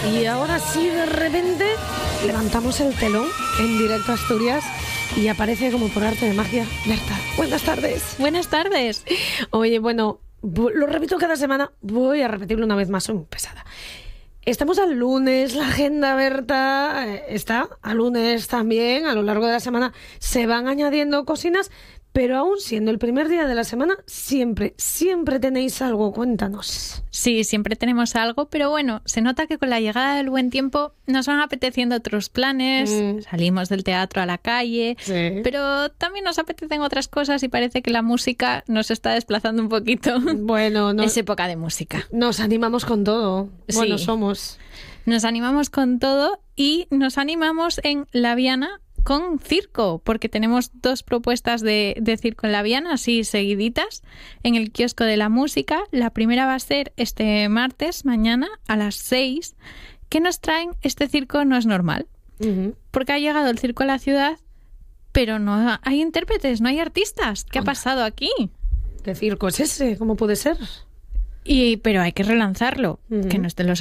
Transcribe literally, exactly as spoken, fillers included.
Y ahora sí, de repente, levantamos el telón en directo a Asturias y aparece como por arte de magia Berta. Buenas tardes. Buenas tardes. Oye, bueno, lo repito cada semana, voy a repetirlo una vez más, soy muy pesada. Estamos al lunes, la agenda, Berta, está a lunes también, a lo largo de la semana se van añadiendo cocinas, pero aún siendo el primer día de la semana, siempre, siempre tenéis algo, cuéntanos. Sí, siempre tenemos algo, pero bueno, se nota que con la llegada del buen tiempo nos van apeteciendo otros planes, mm. salimos del teatro a la calle, sí. pero también nos apetecen otras cosas y parece que la música nos está desplazando un poquito. Bueno, no, es época de música. Nos animamos con todo, bueno, sí. somos. Nos animamos con todo y nos animamos en La Viana con circo, porque tenemos dos propuestas de, de circo en La Viana, así seguiditas, en el kiosco de la música. La primera va a ser este martes, mañana, a las seis, que nos traen Este circo no es normal, uh-huh. porque ha llegado el circo a la ciudad, pero no hay intérpretes, no hay artistas. ¿Qué Onda. ha pasado aquí? ¿Qué circo es ese? ¿Cómo puede ser? Y, pero hay que relanzarlo, uh-huh. que no es de los